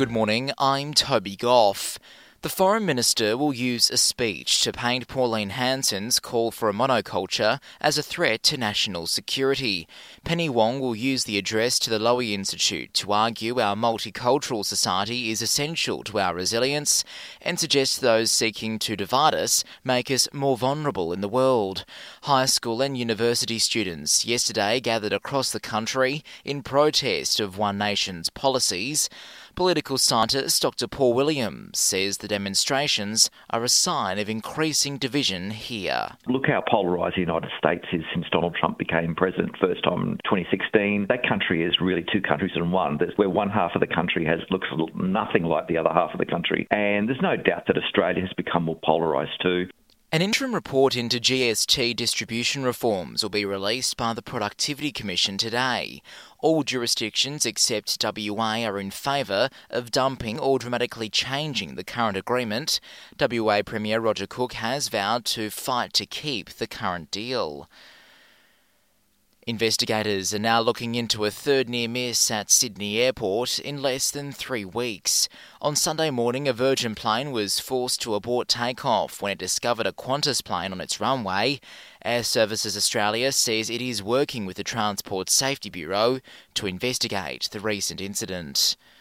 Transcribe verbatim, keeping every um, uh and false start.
Good morning, I'm Toby Goff. The Foreign Minister will use a speech to paint Pauline Hanson's call for a monoculture as a threat to national security. Penny Wong will use the address to the Lowy Institute to argue our multicultural society is essential to our resilience and suggest those seeking to divide us make us more vulnerable in the world. High school and university students yesterday gathered across the country in protest of One Nation's policies. Political scientist Doctor Paul Williams says the demonstrations are a sign of increasing division here. Look how polarised the United States is since Donald Trump became president first time in twenty sixteen. That country is really two countries in one, where one half of the country has looks nothing like the other half of the country. And there's no doubt that Australia has become more polarised too. An interim report into G S T distribution reforms will be released by the Productivity Commission today. All jurisdictions except W A are in favour of dumping or dramatically changing the current agreement. W A Premier Roger Cook has vowed to fight to keep the current deal. Investigators are now looking into a third near-miss at Sydney Airport in less than three weeks. On Sunday morning, a Virgin plane was forced to abort takeoff when it discovered a Qantas plane on its runway. Air Services Australia says it is working with the Transport Safety Bureau to investigate the recent incident.